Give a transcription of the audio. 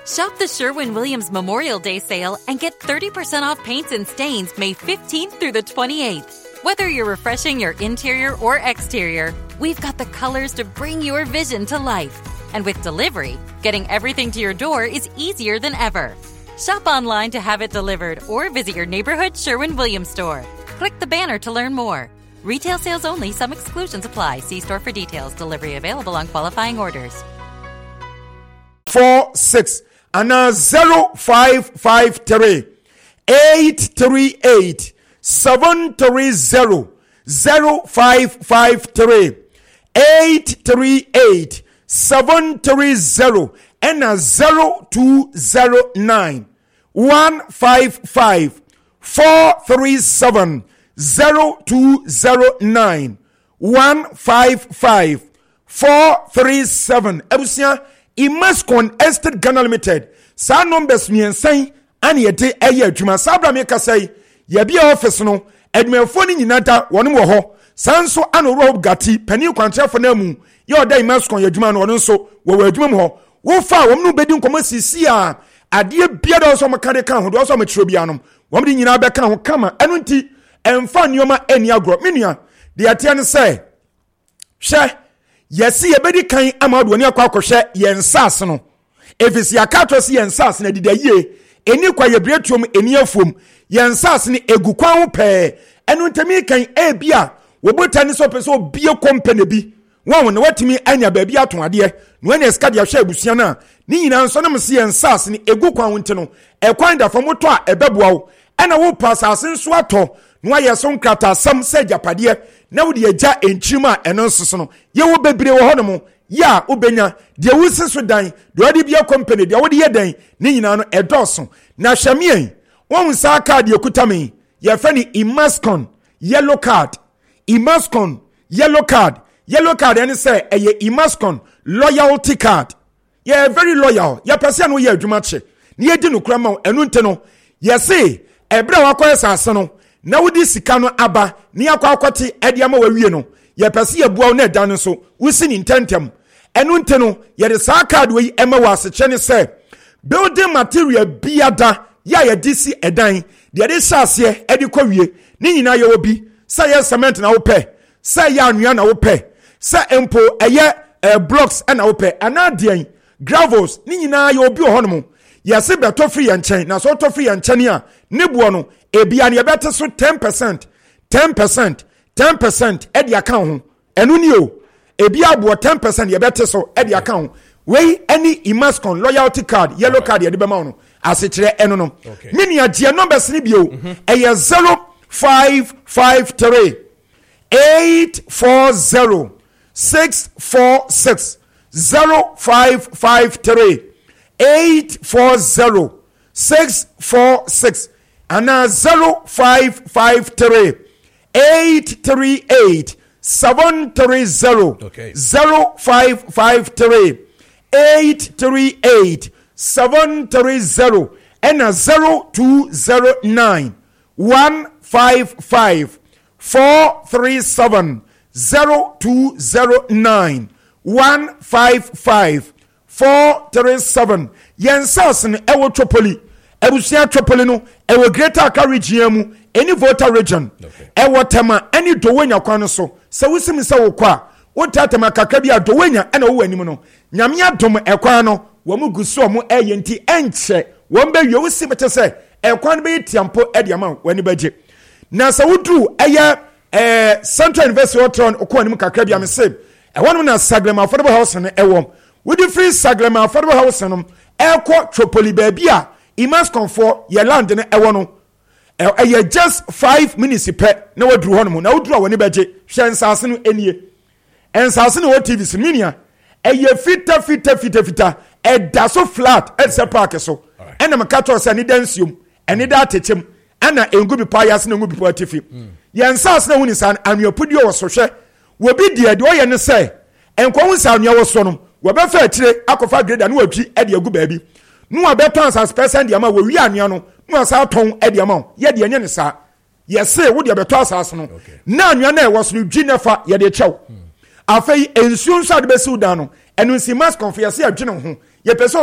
Shop the Sherwin-Williams Memorial Day sale and get 30% off paints and stains May 15th through the 28th. Whether you're refreshing your interior or exterior, we've got the colors to bring your vision to life. And with delivery, getting everything to your door is easier than ever. Shop online to have it delivered or visit your neighborhood Sherwin-Williams store. Click the banner to learn more. Retail sales only. Some exclusions apply. See store for details. Delivery available on qualifying orders. 46 and 0553 838 730 0553 838 730 and 0209 155 437 0209 155 437. Ebusia Imascon Estate Ghana Limited. Sa numbers mi ensan ani yete eye adwuma. Sabra me ka say ye bia office no adwumafo ni nyinata wono wo ho. Sanso ano rob gati pani kwantrafo na mu ye oda Imascon ye adwuma no wono nso wo adwuma mu ho. Wo fa wo no bedi nkomo sisi a ade bia da so makare kan ho do so matiro bia no wo mde nyina be kan ho kama eno nti emfa nioma eni agro menua de atia ne say hwe yesi yebedi kan amadu oni akwa akohwe yensase no efisi akato si yensase na didayie eni kwa yebretuom eni afom yensase ni egukwa ho pe enu ntemi kan ebia wobota ni so peso bie company bi won na watimi anya ba bia to ade no anya ska de ahwe abusua na ni nyina nso na mse yensase ni egukwa ho nti no ekwan da fomoto a ebeboawo ena wo pasase nso ato no aye so nkrata sam se japade na wo de agya enchima eno nsoso no ye wo bebre wo ho no mo ya obenya de wo siso dan de odi bia company de wo de yedan ni nyina no edoso na hwamien won sa card ekutame ye fa ni Imascon yellow card Imascon yellow card any say eye Imascon loyalty card ye very loyal ye person no ye adwuma che ni ye di no kura ma enu nte no ye say ebra wakoye sase no na wodi sika no aba ni akwakwati ade ama wawie no ye pese ye bua na dan so wusi ni intentem enu nte no ye de sa card we ema waseche ne say building material biada ya ye disi edan de de sase ede kwawie ni nyina ye obi say ye cement na wo pe say ya anua na wo pe say empo eye blocks na wo pe anadien gravels ni nyina ye obi ohonom yesi beto free and chain na so to free and chain a ne buo no ebia ne beto so 10% e dia kan ho enu ni o ebia buo 10% ye beto so e dia kan ho we any Imascon loyalty card yellow card ye de be ma no asechire enu no mini agie numbers ni bio eye 0553 840 646 0553 840 646 and 0553 838 730 0553 838 730 and 0209 155 437 0209 155 437 yensasen ewo tropoli ebusia tropoli no ewo greater Accra region mu any voter region ewo tema any dowenya kwan so se wusim se wo kwa wo tatema kakra bia dowenya ena wo anim no nyame adom ekwan no wo mu guso mo eyenti enche wo mba wie wusim te se ekwan be tiampo ediama wani baje na se wudru eye Central University Otron okwanim kakra bia me se ewo na Saglema Affordable House ne ewo wudi free Saglema Affordable House no ekwo tropoli baabia Imascon for ye land ne ewo no just 5 minutes per na wadru hono na wudru awani baje hwensase no enie ensase no TV siminia fita da so flat at se park so ena makato se ni dansium eni da techem ana engu bi pa yas na engu bi pa tifi yensase na huni san anwapudi wo so hwe wo bi de oye ne se enkwo hu san anwa wo so no wo be fa atire akofa grade na wadwi e de agu baabi no abeton as person de ama wo wi anwa no no asa ton e de ama ye de enye ne sa ye se wo de abeton asase no na anwa na e wo so dwi nefa ye de chew afei ensuo nso de besi udan no enu si mas confiance adwene ho ye pese